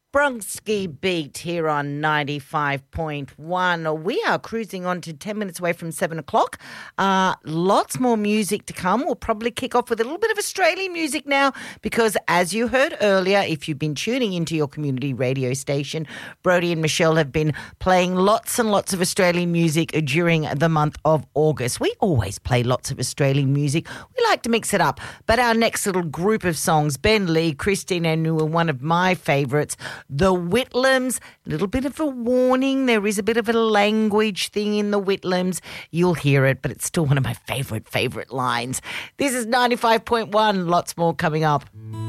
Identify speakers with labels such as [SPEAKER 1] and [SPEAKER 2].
[SPEAKER 1] Bronski Beat here on 95.1. We are cruising on to 10 minutes away from 7 o'clock. Lots more music to come. We'll probably kick off with a little bit of Australian music now because, as you heard earlier, if you've been tuning into your community radio station, Brody and Michelle have been playing lots and lots of Australian music during the month of August. We always play lots of Australian music. We like to mix it up. But our next little group of songs, Ben Lee, Christine Anu, are one of my favourites. The Whitlams, a little bit of a warning. There is a bit of a language thing in the Whitlams. You'll hear it, but it's still one of my favourite lines. This is 95.1. Lots more coming up.